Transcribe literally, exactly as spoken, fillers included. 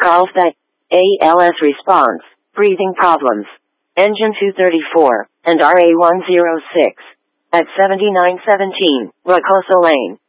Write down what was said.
Carlsbad, A L S response, breathing problems. Engine two thirty-four, and R A one oh six. At seventy-nine seventeen, Rocoso Lane.